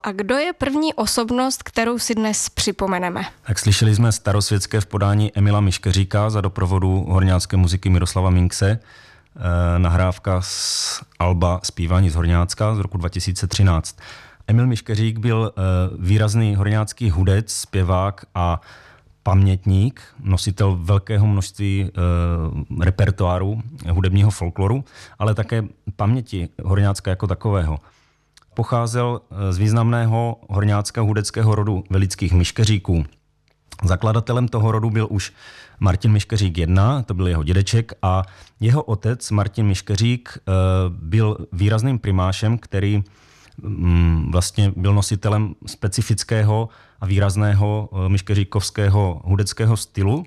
A kdo je první osobnost, kterou si dnes připomeneme? Tak slyšeli jsme Starosvětské v podání Emila Miškeříka za doprovodu horňácké muziky Miroslava Minkse. Nahrávka z alba Zpívání z Horňácka z roku 2013. Emil Miškeřík byl výrazný horňácký hudec, zpěvák a pamětník, nositel velkého množství repertoáru hudebního folkloru, ale také paměti Horňácka jako takového. Pocházel z významného horňáckého hudeckého rodu Velických Miškeříků. Zakladatelem toho rodu byl už Martin Miškeřík I, to byl jeho dědeček, a jeho otec Martin Miškeřík byl výrazným primášem, který vlastně byl nositelem specifického a výrazného miškeříkovského hudeckého stylu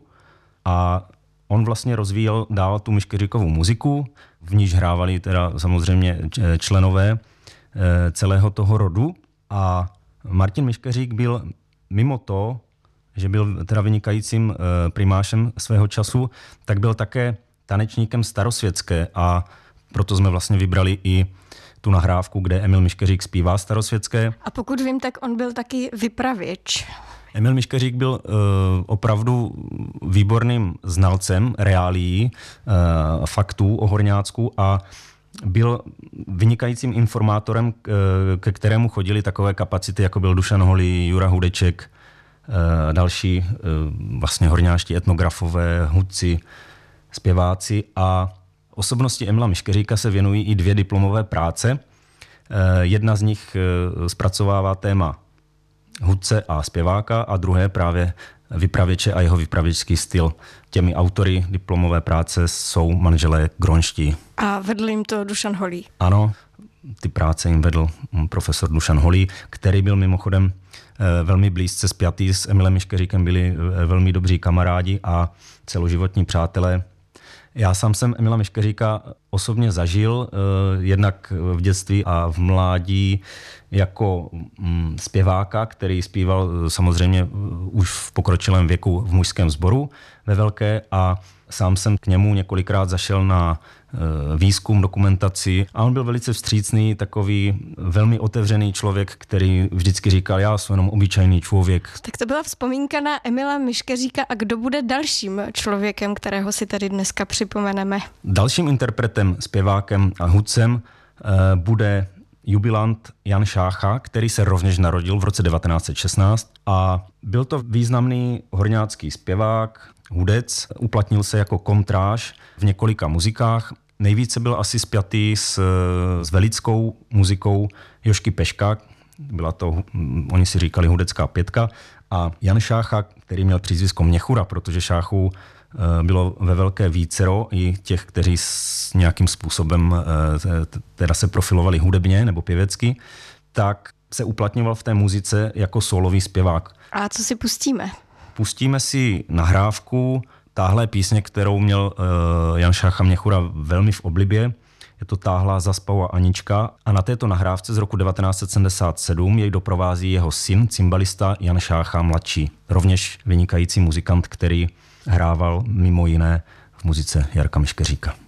a on vlastně rozvíjel dál tu miškeříkovou muziku, v níž hrávali teda samozřejmě členové celého toho rodu a Martin Miškeřík byl mimo to, že byl teda vynikajícím primášem svého času, tak byl také tanečníkem starosvětské a proto jsme vlastně vybrali i tu nahrávku, kde Emil Miškeřík zpívá starosvětské. A pokud vím, tak on byl taky vypravěč. Emil Miškeřík byl opravdu výborným znalcem reálií, faktů o Horňácku a byl vynikajícím informátorem, ke kterému chodili takové kapacity, jako byl Dušan Holý, Jura Hudeček, další vlastně horňáští etnografové, hudci, zpěváci a osobnosti Emila Miškeříka se věnují i 2 diplomové práce. Jedna z nich zpracovává téma hudce a zpěváka a druhé právě vypravěče a jeho vypravěčský styl. Těmi autory diplomové práce jsou manželé Gronští. A vedl jim to Dušan Holý? Ano, ty práce jim vedl profesor Dušan Holý, který byl mimochodem velmi blízce spjatý s Emilem Miškeříkem, byli velmi dobří kamarádi a celoživotní přátelé. Já sám jsem Emila Miškeříka osobně zažil, jednak v dětství a v mládí jako zpěváka, který zpíval samozřejmě už v pokročilém věku v mužském sboru ve Velké a sám jsem k němu několikrát zašel na výzkum, dokumentaci a on byl velice vstřícný, takový velmi otevřený člověk, který vždycky říkal, já jsem jenom obyčejný člověk. Tak to byla vzpomínka na Emila Miškeříka a kdo bude dalším člověkem, kterého si tady dneska připomeneme? Dalším interpretem, zpěvákem a hudcem bude jubilant Jan Šácha, který se rovněž narodil v roce 1916 a byl to významný horňácký zpěvák, hudec, uplatnil se jako kontráž v několika muzikách. Nejvíce byl asi spjatý s velickou muzikou Jošky Peška, byla to, oni si říkali hudecká pětka, a Jan Šácha, který měl přízvisko Měchura, protože Šáchů bylo ve Velké vícero i těch, kteří nějakým způsobem teda se profilovali hudebně nebo pěvecky, tak se uplatňoval v té muzice jako sólový zpěvák. A co si pustíme? Pustíme si nahrávku táhlé písně, kterou měl Jan Šácha Měchura velmi v oblibě. Je to Táhlá zaspala Anička a na této nahrávce z roku 1977 jej doprovází jeho syn, cymbalista Jan Šácha mladší. Rovněž vynikající muzikant, který hrával mimo jiné v muzice Jarka Miškeříka.